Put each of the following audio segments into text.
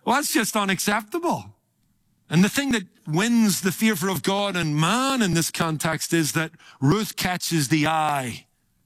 Well, that's just unacceptable. And the thing that wins the favor of God and man in this context is that Ruth catches the eye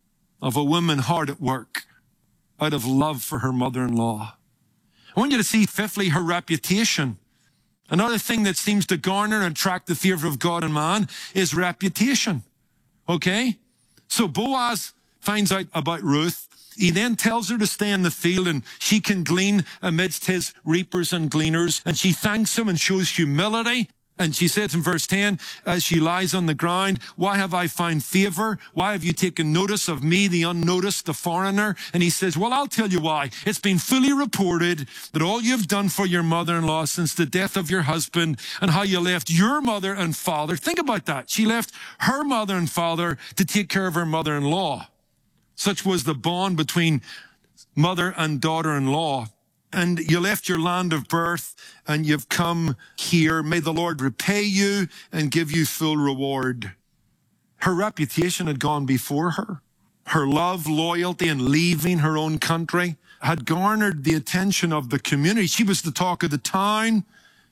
of a woman hard at work out of love for her mother-in-law. I want you to see, fifthly, her reputation. Another thing that seems to garner and attract the favor of God and man is reputation. Okay? So Boaz finds out about Ruth. He then tells her to stay in the field and she can glean amidst his reapers and gleaners. And she thanks him and shows humility. And she says in verse 10, as she lies on the ground, why have I found favor? Why have you taken notice of me, the unnoticed, the foreigner? And he says, well, I'll tell you why. It's been fully reported that all you've done for your mother-in-law since the death of your husband and how you left your mother and father. Think about that. She left her mother and father to take care of her mother-in-law. Such was the bond between mother and daughter-in-law. And you left your land of birth and you've come here. May the Lord repay you and give you full reward. Her reputation had gone before her. Her love, loyalty, and leaving her own country had garnered the attention of the community. She was the talk of the town.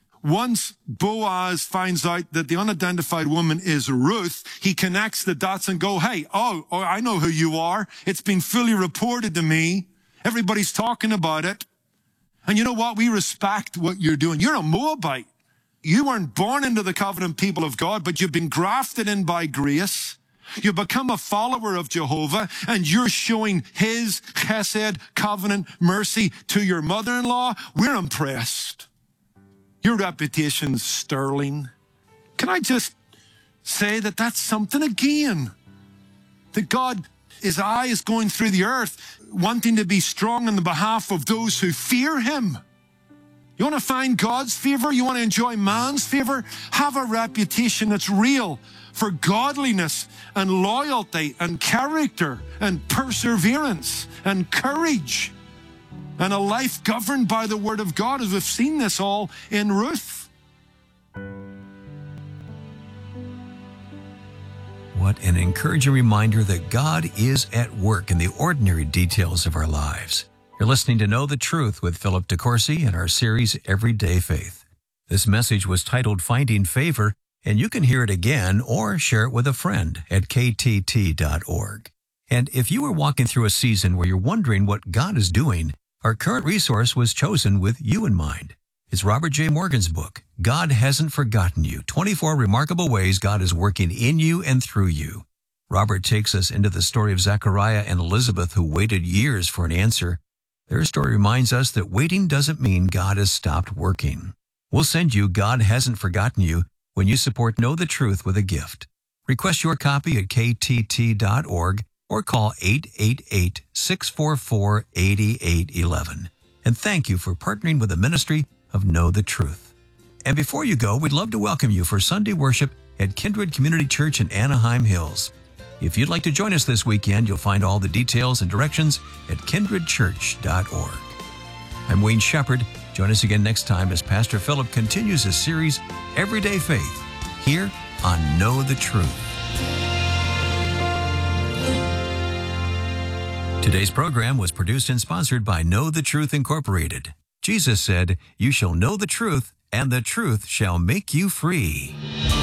Once Boaz finds out that the unidentified woman is Ruth, he connects the dots and go, hey, I know who you are. It's been fully reported to me. Everybody's talking about it. And you know what? We respect what you're doing. You're a Moabite. You weren't born into the covenant people of God, but you've been grafted in by grace. You become a follower of Jehovah, and you're showing his chesed, covenant, mercy to your mother-in-law. We're impressed. Your reputation's sterling. Can I just say that that's something again? That God, his eye is going through the earth, wanting to be strong on the behalf of those who fear him. You want to find God's favor? You want to enjoy man's favor? Have a reputation that's real for godliness and loyalty and character and perseverance and courage and a life governed by the word of God, as we've seen this all in Ruth. What an encouraging reminder that God is at work in the ordinary details of our lives. You're listening to Know the Truth with Philip DeCourcy in our series, Everyday Faith. This message was titled Finding Favor, and you can hear it again or share it with a friend at ktt.org. And if you are walking through a season where you're wondering what God is doing, our current resource was chosen with you in mind. It's Robert J. Morgan's book, God Hasn't Forgotten You, 24 Remarkable Ways God is Working in You and Through You. Robert takes us into the story of Zechariah and Elizabeth, who waited years for an answer. Their story reminds us that waiting doesn't mean God has stopped working. We'll send you God Hasn't Forgotten You when you support Know the Truth with a gift. Request your copy at ktt.org or call 888-644-8811. And thank you for partnering with the ministry of Know the Truth. And before you go, we'd love to welcome you for Sunday worship at Kindred Community Church in Anaheim Hills. If you'd like to join us this weekend, you'll find all the details and directions at kindredchurch.org. I'm Wayne Shepherd. Join us again next time as Pastor Philip continues his series, Everyday Faith, here on Know the Truth. Today's program was produced and sponsored by Know the Truth Incorporated. Jesus said, "You shall know the truth, and the truth shall make you free."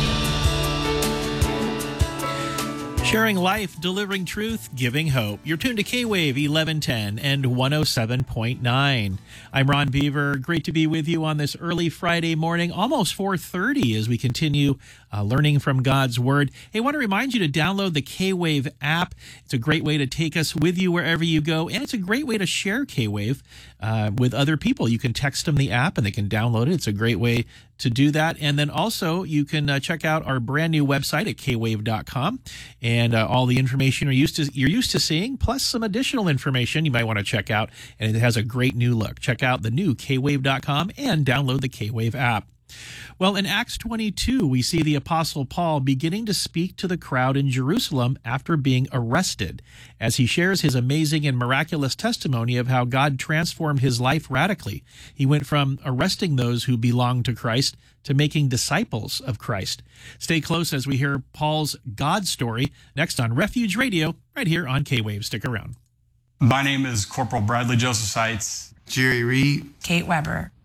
Sharing life, delivering truth, giving hope. You're tuned to K-Wave 1110 and 107.9. I'm Ron Beaver. Great to be with you on this early Friday morning, almost 4:30 as we continue learning from God's Word. Hey, I want to remind you to download the K-Wave app. It's a great way to take us with you wherever you go, and it's a great way to share K-Wave with other people. You can text them the app and they can download it. It's a great way to do that. And then also you can check out our brand new website at kwave.com and all the information you're used to seeing, plus some additional information you might want to check out. And it has a great new look. Check out the new kwave.com and download the K-Wave app. Well, in Acts 22, we see the Apostle Paul beginning to speak to the crowd in Jerusalem after being arrested, as he shares his amazing and miraculous testimony of how God transformed his life radically. He went from arresting those who belonged to Christ to making disciples of Christ. Stay close as we hear Paul's God story next on Refuge Radio, right here on K-Wave. Stick around. My name is Corporal Bradley Joseph Seitz. Jerry Reed. Kate Weber.